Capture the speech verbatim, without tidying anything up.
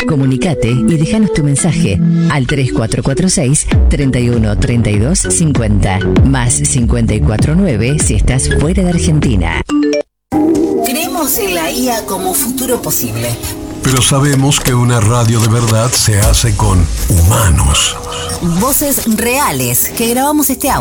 Comunicate y déjanos tu mensaje al tres cuatro cuatro seis, treinta y uno, treinta y dos, cincuenta, más cincuenta y cuatro nueve si estás fuera de Argentina. Creemos en la I A como futuro posible. Pero sabemos que una radio de verdad se hace con humanos. Voces reales que grabamos este audio.